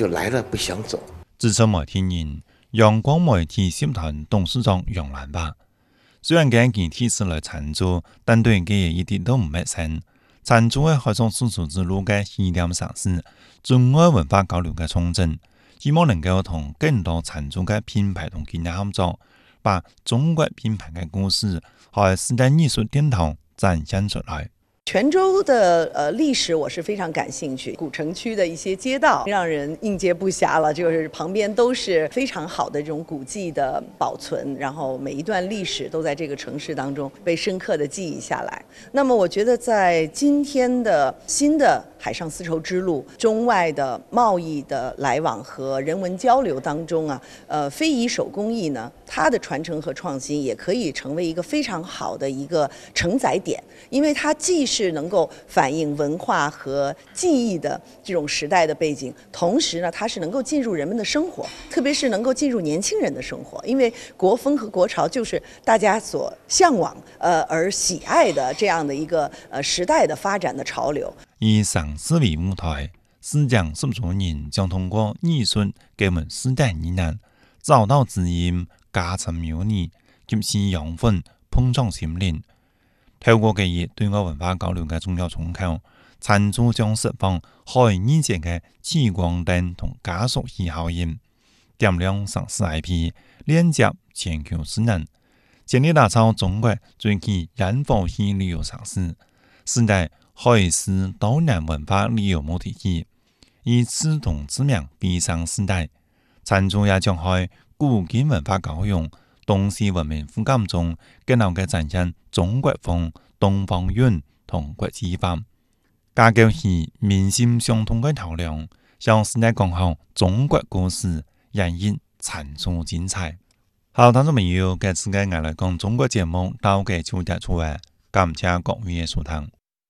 就来了不想走。 支持媒体人阳光媒体集团董事长杨澜吧。虽然佢提出嚟贊助，但對佢一啲都唔陌生。贊助係開創絲綢之路嘅起點城市，中外文化交流嘅重鎮，希望能夠同更多贊助嘅品牌同企業合作，把中國品牌嘅故事喺世界藝術殿堂展現出來。 泉州的历史我是非常感兴趣，古城区的一些街道让人应接不暇了，就是旁边都是非常好的这种古迹的保存，然后每一段历史都在这个城市当中被深刻的记忆下来。那么我觉得在今天的新的海上丝绸之路中外的贸易的来往和人文交流当中啊，非遗手工艺呢，它的传承和创新也可以成为一个非常好的一个承载点，因为它既是能够反映文化和技艺的这种时代的背景，同时呢，它是能够进入人们的生活，特别是能够进入年轻人的生活，因为国风和国潮就是大家所向往而喜爱的这样的一个时代的发展的潮流。 以城市為舞台，市場十組人將通過藝術給我們世代疑難，找到知音，加深妙理，及時養分，碰撞心靈。透過嘅嘢對外文化交流嘅重要窗口，贊助將釋放海義節嘅聚光燈同加速器效應，點亮城市 IP， 連接全球市人，建立打造中國最具燃火氣旅遊城市，時代海事多元文化旅遊母體系，以志同之名比上時代。贊助也將喺古今文化教育、東西文明互鑑中，更能嘅展現中國風、東方韻同國際化，架構起民心相通嘅橋梁，向時代講好中國故事，演繹贊助精彩。好，聽眾朋友，這次嘅我來講中國節目到嘅就結束啦，感謝各位嘅收聽。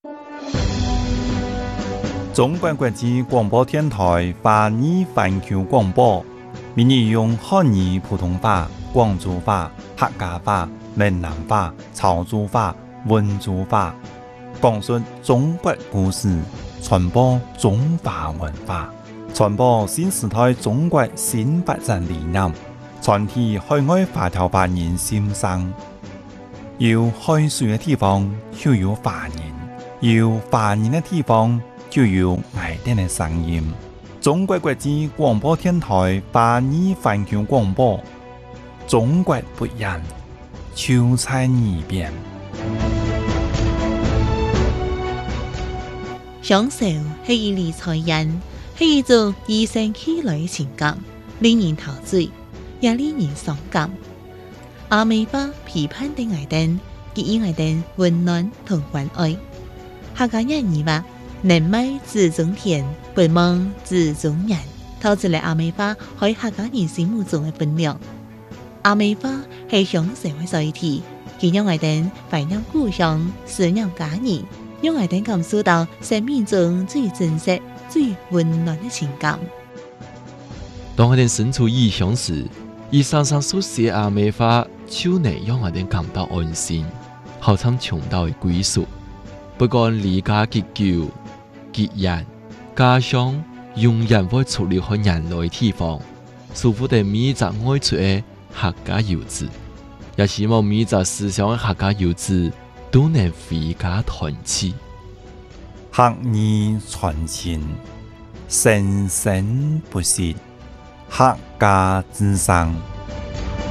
中國國際廣播電台華語環球廣播，每日用漢語普通話、廣州話、客家話、閩南話、潮州話、溫州話，講述中國故事，傳播中華文化，傳播新時代中國新發展理念，傳遞海外華僑華人心聲。有海水嘅地方就有華人，有華人嘅地方就有愛人嘅聲音。中國國際廣播電台華語環球廣播，中國不一樣，就在耳邊。 享受係一理財人，係一種與生俱來嘅情感，令人陶醉，也令人傷感。阿美巴批判的愛人，給予愛人溫暖同關愛。客家人語話：人美自中田，本夢自中人，透出嚟阿美巴喺客家人心目中嘅分量。阿美巴係向社會在地，佢讓愛人懷念故鄉，思念家人，讓愛人感受到生命中最真實、最溫暖嘅情感。 當我哋身處異鄉時，以常常書寫阿美巴，就能讓我哋感到安心，好像尋到嘅歸屬。不管離家結久、結人，家鄉永遠會出離開人類地方，祝福哋每一個愛出嘅客家遊子，也希望每一個思想嘅客家遊子都能回家團聚。 客語傳情，生生不息，客家之聲。